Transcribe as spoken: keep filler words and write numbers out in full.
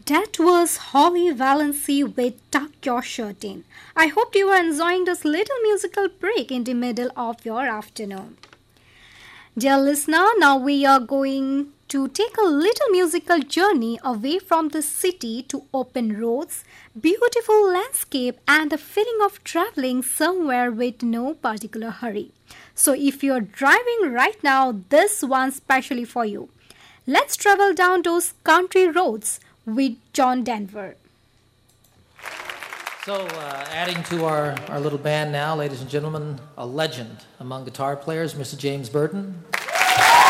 That was Holly Valency with Tuck Your Shirt In. I hope you are enjoying this little musical break in the middle of your afternoon. Dear listener, now we are going to take a little musical journey away from the city to open roads, beautiful landscape, and the feeling of traveling somewhere with no particular hurry. So if you're driving right now, this one's specially for you. Let's travel down those country roads with John Denver. So, uh, adding to our, our little band now, ladies and gentlemen, a legend among guitar players, Mister James Burton.